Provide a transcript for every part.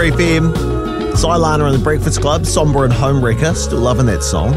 More FM. Cy Lana and the Breakfast Club, Somber and Homewrecker. Still loving that song.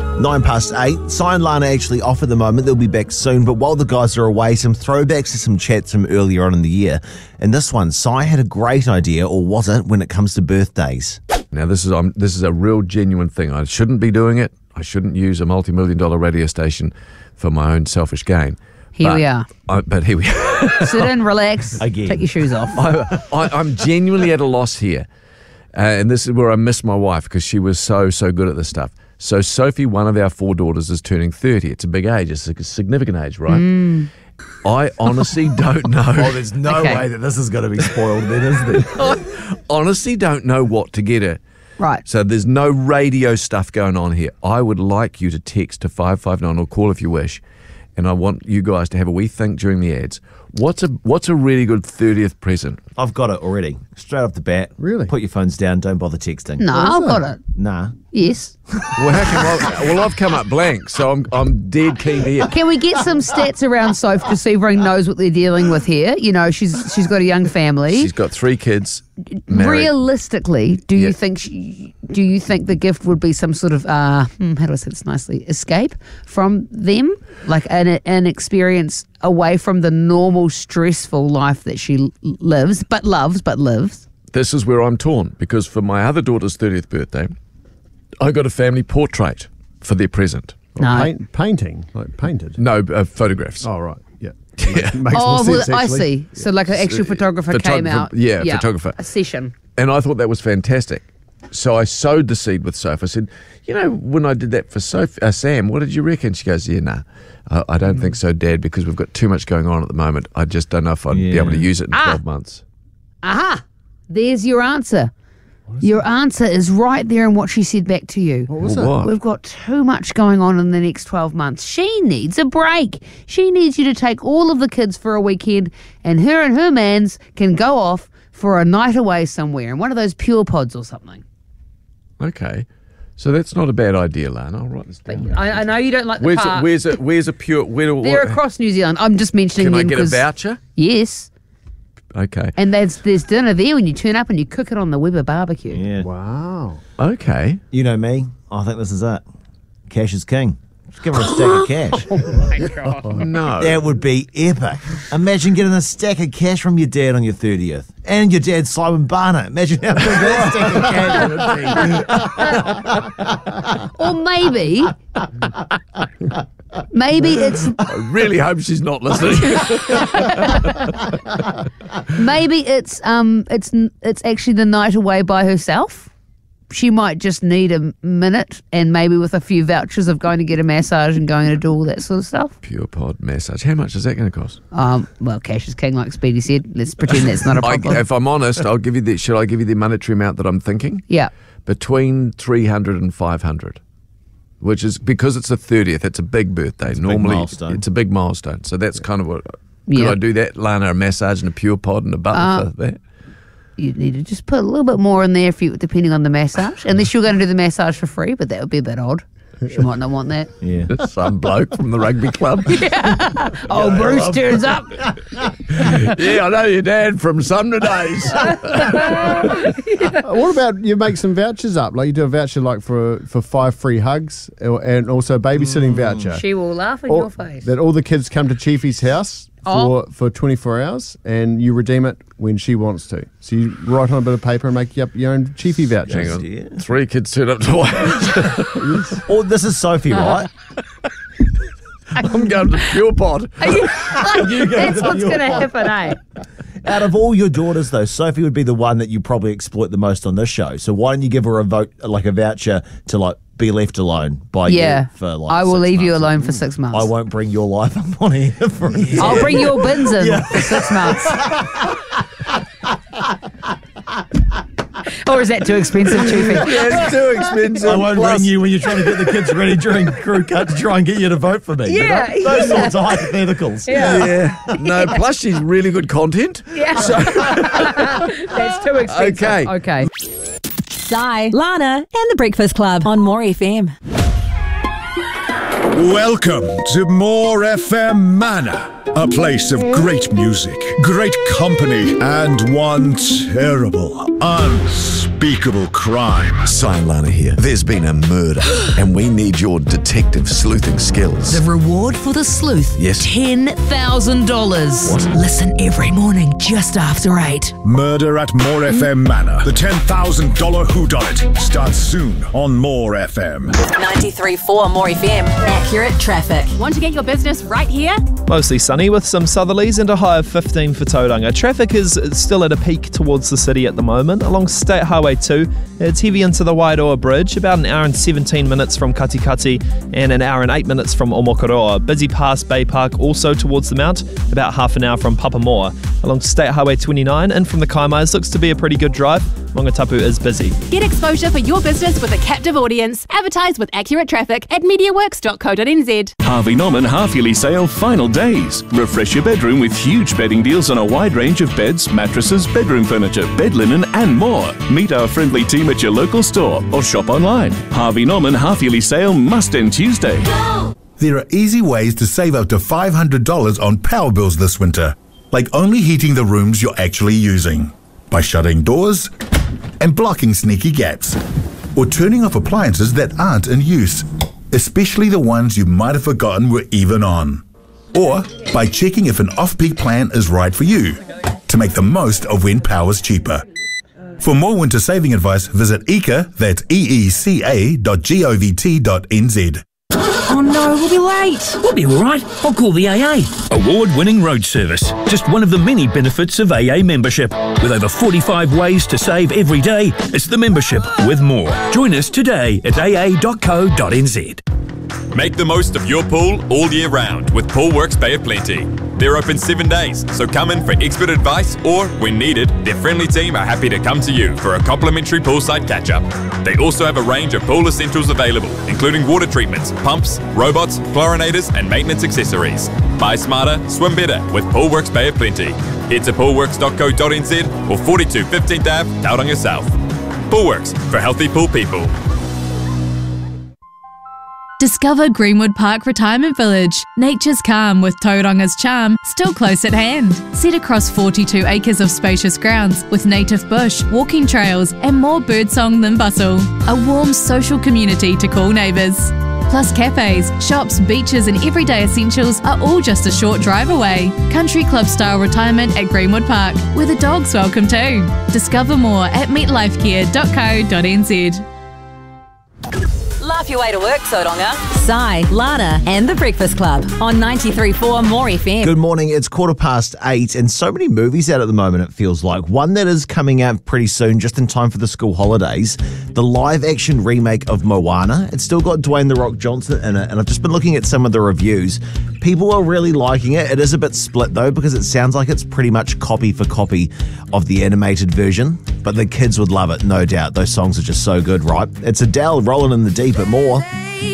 8:09. Cy and Lana actually off at the moment. They'll be back soon. But while the guys are away, some throwbacks to some chats from earlier on in the year. And this one, Cy had a great idea, or was it, when it comes to birthdays? Now, this is a real genuine thing. I shouldn't be doing it. I shouldn't use a multi-million-dollar radio station for my own selfish gain. Here we are. But here we are. Sit in, relax, Again. take your shoes off. I'm genuinely at a loss here. And this is where I miss my wife because she was so good at this stuff. So Sophie, one of our 4 daughters, is turning 30. It's a big age. It's a significant age, right? I honestly don't know. Oh, there's no way that this is going to be spoiled then, is there? I honestly don't know what to get her. Right. So there's no radio stuff going on here. I would like you to text to 559 or call if you wish. And I want you guys to have a wee think during the ads. What's a really good 30th present? I've got it already. Straight off the bat. Really? Put your phones down. Don't bother texting. No, I've got it. Nah. Yes. Well, how come I've come up blank, so I'm dead keen to hear. Can we get some stats around Soph just so everyone knows what they're dealing with here? You know, she's got a young family. She's got 3 kids. Married. Realistically, do you think the gift would be some sort of how do I say this nicely? Escape from them, like an experience away from the normal stressful life that she lives, but lives. This is where I'm torn, because for my other daughter's 30th birthday, I got a family portrait for their present. No. Painting, like painted. No, photographs. Oh, right. Yeah. Yeah. Makes Oh, more sense, well, I actually. see. So like an actual photographer came out. Yeah, photographer. A session. And I thought that was fantastic. So I sowed the seed with Soph. I said, you know, when I did that for Sam, what did you reckon? She goes, yeah, nah, I don't think so, Dad, because we've got too much going on at the moment. I just don't know if I'd be able to use it in 12 months. Aha! There's your answer. Your answer is right there in what she said back to you. What was Well, it? what? We've got too much going on in the next 12 months. She needs a break. She needs you to take all of the kids for a weekend, and her mans can go off for a night away somewhere in one of those Pure Pods or something. Okay. So that's not a bad idea, Lana. I'll write this down. I know you don't like the Where's park. where's a pure... They're across New Zealand. I'm just mentioning Can I them get a 'cause- voucher? Yes. Okay. And there's dinner there when you turn up and you cook it on the Weber barbecue. Yeah. Wow. Okay. You know me. I think this is it. Cash is king. Just give her a stack of cash. Oh my God. No. That would be epic. Imagine getting a stack of cash from your dad on your 30th. And your dad's Simon Barnett. Imagine how big that stack of cash would be. Or maybe it's I really hope she's not listening. maybe it's actually the night away by herself. She might just need a minute, and maybe with a few vouchers of going to get a massage and going to do all that sort of stuff. Pure Pod massage. How much is that going to cost? Well, cash is king, like Speedy said. Let's pretend that's not a problem. If I'm honest, I'll give you the. Should I give you the monetary amount that I'm thinking? Yeah. Between 300 and 500, which is because it's the 30th. It's a big birthday. Normally, milestone. it's a big milestone. So that's kind of what. Could Yeah. I do that, Lana? A massage and a Pure Pod and a button for that? You need to just put a little bit more in there if you, depending on the massage. Unless you're going to do the massage for free, but that would be a bit odd. She might not want that. Yeah. Some bloke from the rugby club. Oh, Bruce turns up. Yeah, I know your dad from Sumner days. What about you make some vouchers up? Like you do a voucher like for 5 free hugs and also a babysitting voucher. She will laugh in Or- your face. That all the kids come to Chiefy's house for 24 hours and you redeem it when she wants to. So you write on a bit of paper and make up your own Chiefy voucher. Hang on. Yeah. 3 kids turn up to watch. Oh, this is Sophie, right? I'm going to Pure Pod. That's what's going to happen, eh? Out of all your daughters, though, Sophie would be the one that you probably exploit the most on this show. So why don't you give her a voucher to like be left alone by Yeah. you for like I will 6 leave you months? alone for 6 months. I won't bring your life up on here for a year. I'll bring your bins in for 6 months. Or is that too expensive, Chiefy? Yeah, it's too expensive. I won't Plus- ring you when you're trying to get the kids ready during crew cut to try and get you to vote for me. Yeah, Those yeah. sorts of hypotheticals. Yeah. No, plus she's really good content. Yeah. That's too expensive. Okay. Cy, Lana, and the Breakfast Club on More FM. Welcome to More FM Mana. A place of great music, great company, and one terrible, unspeakable crime. Cyan Lana here. There's been a murder, and we need your detective sleuthing skills. The reward for the sleuth? Yes. $10,000. What? Listen every morning just after 8. Murder at More FM Manor. The $10,000 whodunit starts soon on More FM. 93.4 More FM. Accurate traffic. Want to get your business right here? Mostly sunny with some southerlies and a high of 15 for Tauranga. Traffic is still at a peak towards the city at the moment. Along State Highway 2, it's heavy into the Wairoa Bridge, about an hour and 17 minutes from Katikati and an hour and 8 minutes from Omokoroa. Busy past Bay Park, also towards the Mount, about half an hour from Papamoa. Along State Highway 29 and from the Kaimais, looks to be a pretty good drive. Mongatapu is busy. Get exposure for your business with a captive audience. Advertise with accurate traffic at mediaworks.co.nz. Harvey Norman half-yearly sale final days. Refresh your bedroom with huge bedding deals on a wide range of beds, mattresses, bedroom furniture, bed linen and more. Meet our friendly team at your local store or shop online. Harvey Norman half-yearly sale must end Tuesday. There are easy ways to save up to $500 on power bills this winter, like only heating the rooms you're actually using, by shutting doors and blocking sneaky gaps, or turning off appliances that aren't in use, especially the ones you might have forgotten were even on, or by checking if an off-peak plan is right for you to make the most of when power's cheaper. For more winter saving advice, visit EECA, that's eeca.govt.nz. Oh no, we'll be late. We'll be all right. I'll call the AA. Award-winning road service. Just one of the many benefits of AA membership. With over 45 ways to save every day, it's the membership with more. Join us today at aa.co.nz. Make the most of your pool all year round with Poolworks Bay of Plenty. They're open 7 days, so come in for expert advice or, when needed, their friendly team are happy to come to you for a complimentary poolside catch-up. They also have a range of pool essentials available, including water treatments, pumps, robots, chlorinators and maintenance accessories. Buy smarter, swim better with Poolworks Bay of Plenty. Head to poolworks.co.nz or 42 15th Ave, Tauranga South. Poolworks, for healthy pool people. Discover Greenwood Park Retirement Village. Nature's calm with Tauranga's charm still close at hand. Set across 42 acres of spacious grounds with native bush, walking trails and more birdsong than bustle. A warm social community to call neighbours. Plus cafes, shops, beaches and everyday essentials are all just a short drive away. Country club style retirement at Greenwood Park, where the dog's welcome too. Discover more at meetlifecare.co.nz. Laugh your way to work, Tauranga. Cy, Lana and The Breakfast Club on 93.4 More FM. Good morning. It's 8:15 and so many movies out at the moment, it feels like. One that is coming out pretty soon, just in time for the school holidays, the live-action remake of Moana. It's still got Dwayne The Rock Johnson in it, and I've just been looking at some of the reviews. People are really liking it. It is a bit split, though, because it sounds like it's pretty much copy for copy of the animated version, but the kids would love it, no doubt. Those songs are just so good, right? It's Adele rolling in the deep at More.